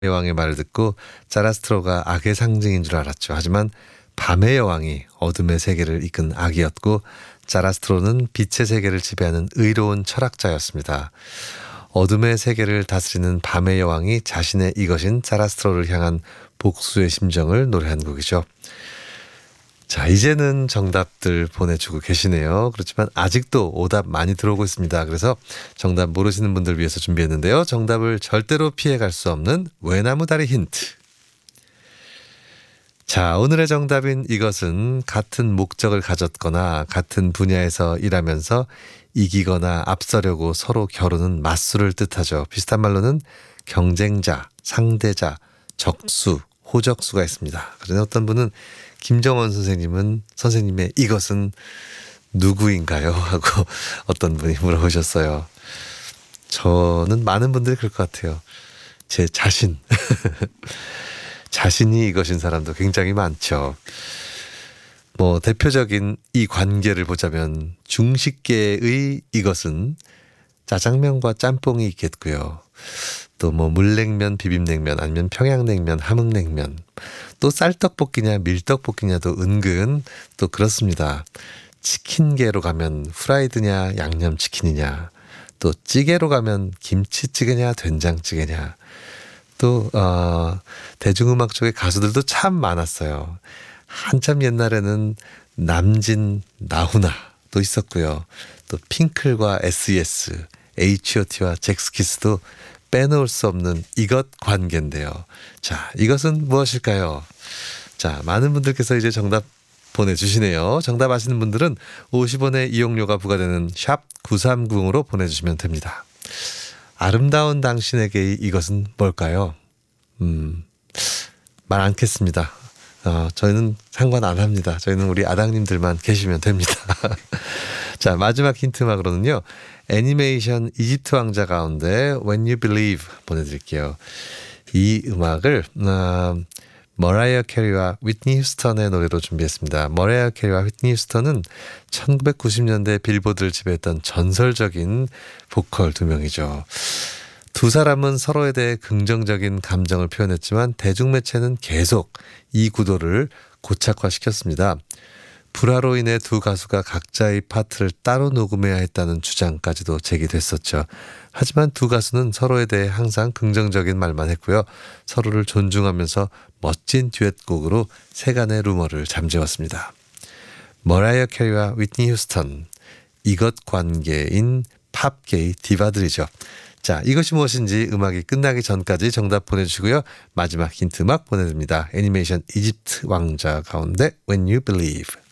여왕의 말을 듣고 자라스트로가 악의 상징인 줄 알았죠. 하지만 밤의 여왕이 어둠의 세계를 이끈 악이었고 자라스트로는 빛의 세계를 지배하는 의로운 철학자였습니다. 어둠의 세계를 다스리는 밤의 여왕이 자신의 이것인 자라스트로를 향한 복수의 심정을 노래한 곡이죠. 자, 이제는 정답들 보내주고 계시네요. 그렇지만 아직도 오답 많이 들어오고 있습니다. 그래서 정답 모르시는 분들 위해서 준비했는데요. 정답을 절대로 피해갈 수 없는 외나무다리 힌트. 자, 오늘의 정답인 이것은 같은 목적을 가졌거나 같은 분야에서 일하면서 이기거나 앞서려고 서로 겨루는 맞수를 뜻하죠. 비슷한 말로는 경쟁자, 상대자, 적수, 호적수가 있습니다. 그런데 어떤 분은 김정원 선생님의 이것은 누구인가요? 하고 어떤 분이 물어보셨어요. 저는 많은 분들이 그럴 것 같아요. 제 자신. 자신이 이것인 사람도 굉장히 많죠. 뭐 대표적인 이 관계를 보자면 중식계의 이것은 짜장면과 짬뽕이 있겠고요. 또 뭐 물냉면, 비빔냉면, 아니면 평양냉면, 함흥냉면, 또 쌀떡볶이냐 밀떡볶이냐도 은근 또 그렇습니다. 치킨계로 가면 후라이드냐 양념치킨이냐, 또 찌개로 가면 김치찌개냐 된장찌개냐, 또 대중음악 쪽의 가수들도 참 많았어요. 한참 옛날에는 남진, 나훈아도 있었고요. 또 핑클과 SES, H.O.T와 잭스키스도 빼놓을 수 없는 이것 관계인데요. 자, 이것은 무엇일까요? 자, 많은 분들께서 이제 정답 보내주시네요. 정답 아시는 분들은 50원의 이용료가 부과되는 샵 9390으로 보내주시면 됩니다. 아름다운 당신에게 이것은 뭘까요? 말 않겠습니다. 저희는 상관 안 합니다. 저희는 우리 아당님들만 계시면 됩니다. 자, 마지막 힌트 음악으로는요, 애니메이션 이집트 왕자 가운데 When You Believe 보내드릴게요. 이 음악을 머라이어 캐리와 휘트니 휴스턴의 노래로 준비했습니다. 머라이어 캐리와 휘트니 휴스턴은 1990년대 빌보드를 지배했던 전설적인 보컬 두 명이죠. 두 사람은 서로에 대해 긍정적인 감정을 표현했지만 대중매체는 계속 이 구도를 고착화시켰습니다. 불화로 인해 두 가수가 각자의 파트를 따로 녹음해야 했다는 주장까지도 제기됐었죠. 하지만 두 가수는 서로에 대해 항상 긍정적인 말만 했고요. 서로를 존중하면서 멋진 듀엣곡으로 세간의 루머를 잠재웠습니다. 머라이어 캐리와 휘트니 휴스턴, 이것 관계인 팝계의 디바들이죠. 자, 이것이 무엇인지 음악이 끝나기 전까지 정답 보내주시고요. 마지막 힌트 음악 보내드립니다. 애니메이션 이집트 왕자 가운데 When You Believe.